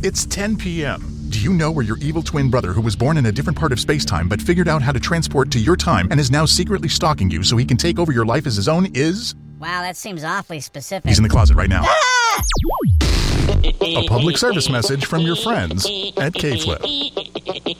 It's 10 p.m. Do you know where your evil twin brother, who was born in a different part of space-time but figured out how to transport to your time and is now secretly stalking you so he can take over your life as his own, is? Wow, that seems awfully specific. He's in the closet right now. A public service message from your friends at K-Flip.